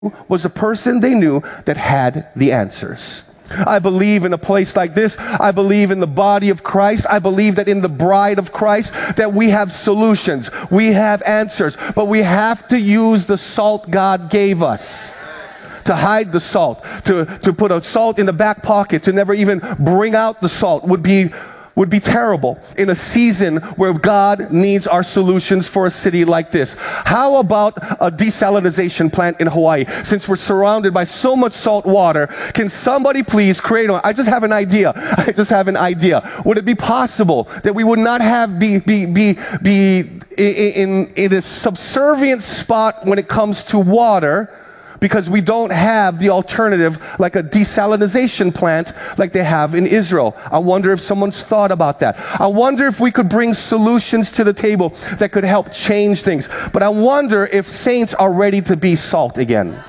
was the person they knew that had the answers. I believe in a place like this. I believe in the body of Christ. I believe that in the bride of Christ that we have solutions. We have answers. But we have to use the salt God gave us. To hide the salt, to put a salt in the back pocket, to never even bring out the salt would be terrible in a season where God needs our solutions for a city like this. How about a desalination plant in Hawaii? Since we're surrounded by so much salt water, can somebody please create one? I just have an idea. Would it be possible that we would not be in a subservient spot when it comes to water, because we don't have the alternative like a desalination plant like they have in Israel? I wonder if someone's thought about that. I wonder if we could bring solutions to the table that could help change things. But I wonder if saints are ready to be salt again.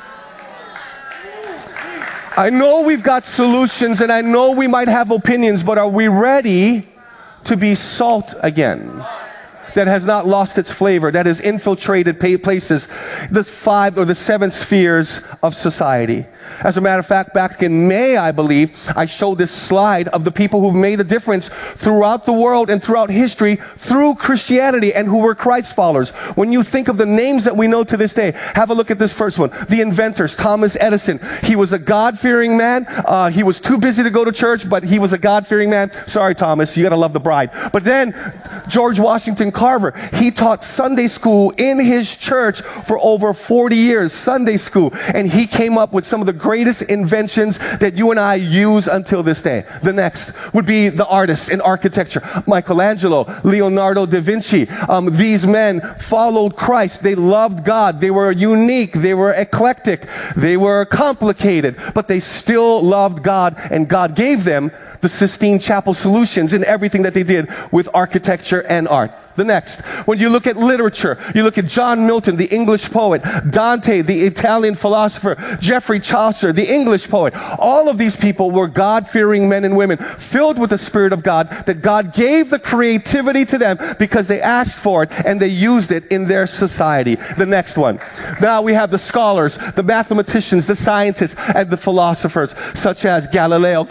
I know we've got solutions and I know we might have opinions, but are we ready to be salt again? That has not lost its flavor, that has infiltrated places, the 5 or the 7 spheres of society. As a matter of fact, back in May, I believe, I showed this slide of the people who've made a difference throughout the world and throughout history through Christianity and who were Christ followers. When you think of the names that we know to this day, have a look at this first one. The inventors, Thomas Edison. He was a God-fearing man. He was too busy to go to church, but he was a God-fearing man. Sorry, Thomas, you gotta love the bride. But then, George Washington Carver, he taught Sunday school in his church for over 40 years, Sunday school. And he came up with some of the greatest inventions that you and I use until this day. The next would be the artists in architecture. Michelangelo, Leonardo da Vinci. These men followed Christ. They loved God. They were unique. They were eclectic. They were complicated. But they still loved God, and God gave them the Sistine Chapel solutions in everything that they did with architecture and art. The next, when you look at literature, you look at John Milton, the English poet, Dante, the Italian philosopher, Geoffrey Chaucer, the English poet. All of these people were God-fearing men and women, filled with the Spirit of God, that God gave the creativity to them because they asked for it and they used it in their society. The next one. Now we have the scholars, the mathematicians, the scientists, and the philosophers, such as Galileo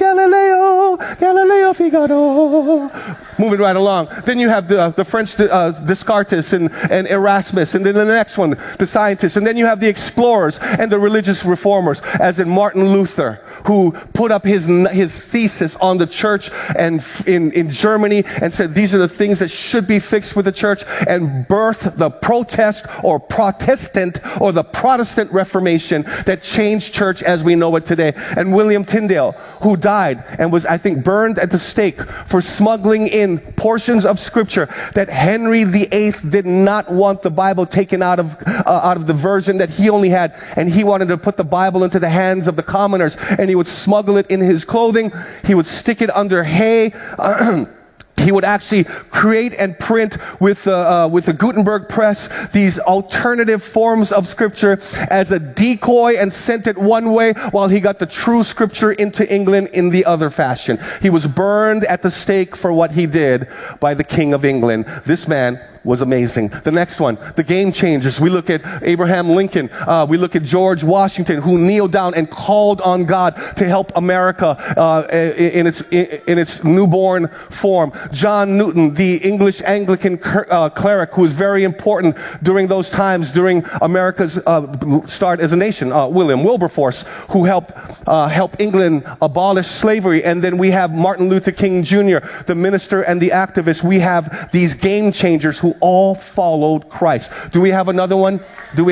Figaro. Moving right along. Then you have the French Descartes and Erasmus, and then the next one, the scientists, and then you have the explorers and the religious reformers, as in Martin Luther, who put up his thesis on the church and in Germany and said these are the things that should be fixed with the church, and birthed the protest or Protestant or the Protestant Reformation that changed church as we know it today. And William Tyndale, who died and was, I think, burned at the stake for smuggling in portions of scripture that Henry VIII did not want the Bible taken out of the version that he only had, and he wanted to put the Bible into the hands of the commoners, and he would smuggle it in his clothing. He would stick it under hay. He would actually create and print with the Gutenberg press these alternative forms of scripture as a decoy and sent it one way while he got the true scripture into England in the other fashion. He was burned at the stake for what he did by the King of England. This man was amazing. The next one, the game changers. We look at Abraham Lincoln. We look at George Washington, who kneeled down and called on God to help America in its newborn form. John Newton, the English Anglican cleric, who was very important during those times, during America's start as a nation. William Wilberforce, who helped England abolish slavery. And then we have Martin Luther King Jr., the minister and the activist. We have these game changers who all followed Christ. Do we have another one?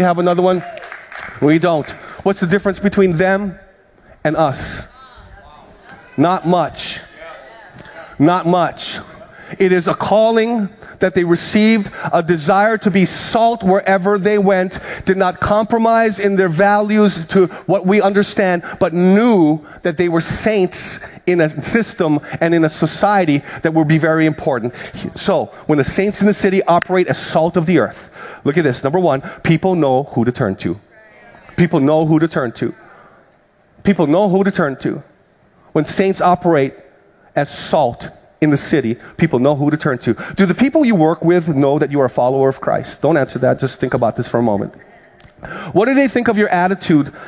We don't. What's the difference between them and us? Not much. Not much. It is a calling that they received, a desire to be salt wherever they went, did not compromise in their values to what we understand, but knew that they were saints in a system and in a society that would be very important. So, when the saints in the city operate as salt of the earth, look at this. Number one, people know who to turn to. People know who to turn to. People know who to turn to. When saints operate as salt in the city, people know who to turn to. Do the people you work with know that you are a follower of Christ? Don't answer that. Just think about this for a moment. What do they think of your attitude